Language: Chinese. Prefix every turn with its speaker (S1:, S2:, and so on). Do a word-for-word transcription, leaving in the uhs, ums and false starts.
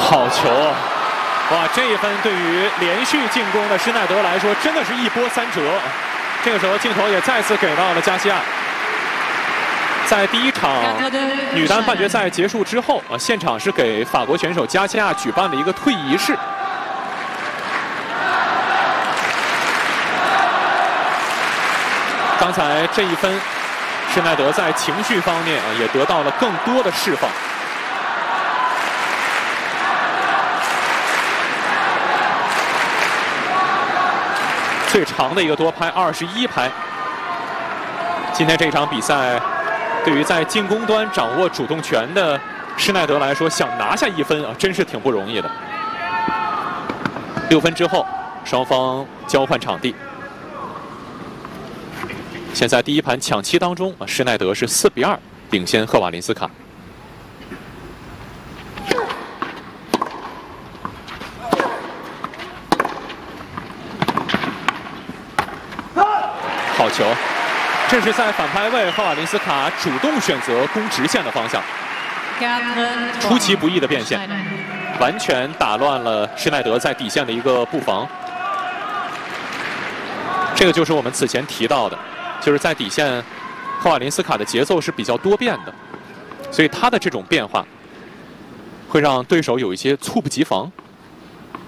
S1: 好球啊！哇，这一分对于连续进攻的施耐德来说，真的是一波三折。这个时候，镜头也再次给到了加西亚。在第一场女单半决赛结束之后啊，现场是给法国选手加西亚举办了一个退役式。刚才这一分，施耐德在情绪方面啊也得到了更多的释放。最长的一个多拍，二十一拍。今天这场比赛，对于在进攻端掌握主动权的施耐德来说，想拿下一分啊，真是挺不容易的。六分之后，双方交换场地。现在第一盘抢七当中，施耐德是四比二领先赫瓦林斯卡。好球！这是在反拍位，赫瓦林斯卡主动选择攻直线的方向，出其不意的变现，完全打乱了施耐德在底线的一个布防。这个就是我们此前提到的，就是在底线，赫瓦林斯卡的节奏是比较多变的，所以他的这种变化会让对手有一些猝不及防。